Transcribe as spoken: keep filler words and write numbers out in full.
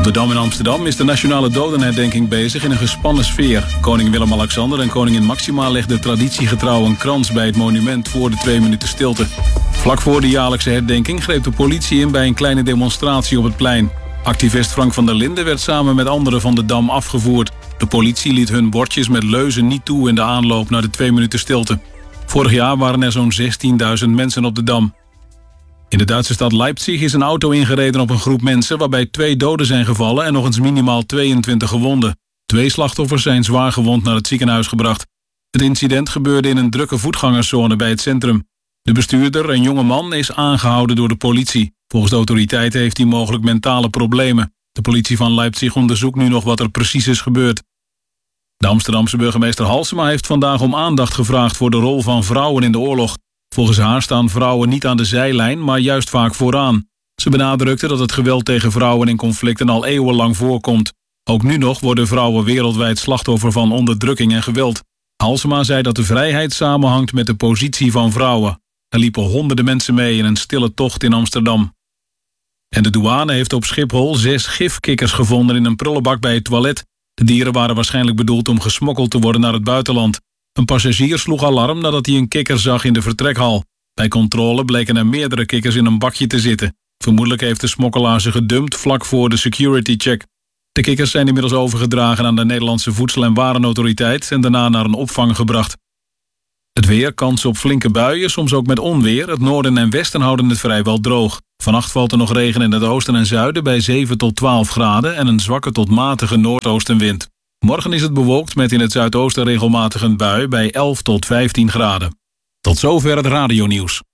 Op de Dam in Amsterdam is de nationale dodenherdenking bezig in een gespannen sfeer. Koning Willem-Alexander en koningin Maxima legden traditiegetrouw een krans bij het monument voor de twee minuten stilte. Vlak voor de jaarlijkse herdenking greep de politie in bij een kleine demonstratie op het plein. Activist Frank van der Linden werd samen met anderen van de Dam afgevoerd. De politie liet hun bordjes met leuzen niet toe in de aanloop naar de twee minuten stilte. Vorig jaar waren er zo'n zestienduizend mensen op de Dam. In de Duitse stad Leipzig is een auto ingereden op een groep mensen waarbij twee doden zijn gevallen en nog eens minimaal tweeëntwintig gewonden. Twee slachtoffers zijn zwaar gewond naar het ziekenhuis gebracht. Het incident gebeurde in een drukke voetgangerszone bij het centrum. De bestuurder, een jonge man, is aangehouden door de politie. Volgens de autoriteiten heeft hij mogelijk mentale problemen. De politie van Leipzig onderzoekt nu nog wat er precies is gebeurd. De Amsterdamse burgemeester Halsema heeft vandaag om aandacht gevraagd voor de rol van vrouwen in de oorlog. Volgens haar staan vrouwen niet aan de zijlijn, maar juist vaak vooraan. Ze benadrukte dat het geweld tegen vrouwen in conflicten al eeuwenlang voorkomt. Ook nu nog worden vrouwen wereldwijd slachtoffer van onderdrukking en geweld. Halsema zei dat de vrijheid samenhangt met de positie van vrouwen. Er liepen honderden mensen mee in een stille tocht in Amsterdam. En de douane heeft op Schiphol zes gifkikkers gevonden in een prullenbak bij het toilet. De dieren waren waarschijnlijk bedoeld om gesmokkeld te worden naar het buitenland. Een passagier sloeg alarm nadat hij een kikker zag in de vertrekhal. Bij controle bleken er meerdere kikkers in een bakje te zitten. Vermoedelijk heeft de smokkelaar ze gedumpt vlak voor de security check. De kikkers zijn inmiddels overgedragen aan de Nederlandse Voedsel- en Warenautoriteit en daarna naar een opvang gebracht. Het weer, kans op flinke buien, soms ook met onweer. Het noorden en westen houden het vrijwel droog. Vannacht valt er nog regen in het oosten en zuiden bij zeven tot twaalf graden en een zwakke tot matige noordoostenwind. Morgen is het bewolkt met in het zuidoosten regelmatig een bui bij elf tot vijftien graden. Tot zover het radionieuws.